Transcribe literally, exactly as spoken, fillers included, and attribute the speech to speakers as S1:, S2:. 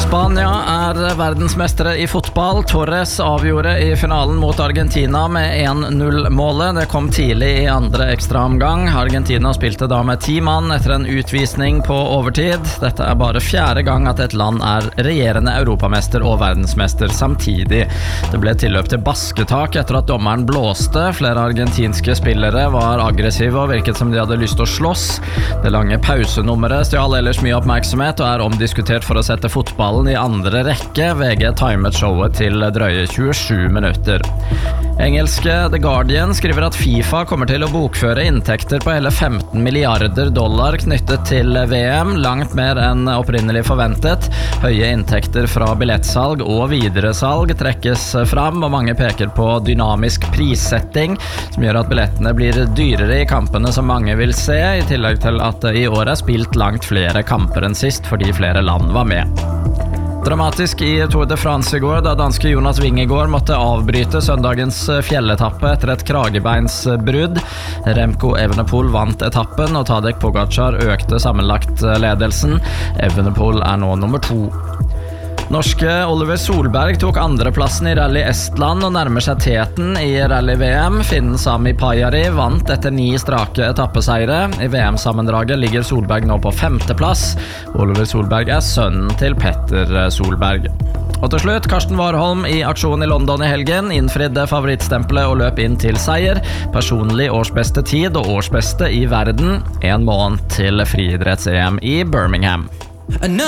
S1: Spania er verdensmestere i fotball. Torres avgjorde i finalen mot Argentina med en null-målet. Det kom tidlig i andre ekstraomgang. Argentina spilte da med ti mann etter en utvisning på overtid. Dette er bare fjerde gang at et land er regjerende europamester og verdensmester samtidig. Det ble tilløp til basketak etter at dommeren blåste. Flere argentinske spillere var aggressive og virket som de hadde lyst til å slåss. Det lange pausenummeret stjal ellers mye oppmerksomhet og er omdiskutert for å sette fotballen i andre rekke. V G timet showet til drøye tjuesju minutter. Engelske The Guardian skriver at FIFA kommer til å bokføre inntekter på hele femten milliarder dollar knyttet til V M, langt mer enn opprinnelig forventet. Høye inntekter fra billettsalg og videresalg trekkes fram, og mange peker på dynamisk prissetting, som gjør at billettene blir dyrere i kampene som mange vil se, i tillegg til at det i år er spilt langt flere kamper enn sist fordi flere land var med. Dramatisk i Tour de France i går, da danske Jonas Vingegaard måtte avbryte søndagens fjelletappe etter et kragebeinsbrudd. Remco Evenepoel vant etappen, og Tadej Pogačar økte sammenlagt ledelsen. Evenepoel er nå nummer to. Norske Oliver Solberg tok andreplassen i Rally Estland og nærmer seg teten i Rally-V M. Finnen Sami Pajari vant etter ni strake etappeseire. I V M-sammendraget ligger Solberg nå på femteplass. Oliver Solberg er sønnen til Petter Solberg. Og til slutt, Karsten Warholm i aksjon i London i helgen, innfridde favorittstempelet og løp inn til seier. Personlig årsbeste tid og årsbeste i verden, en måned til friidretts-E M i Birmingham.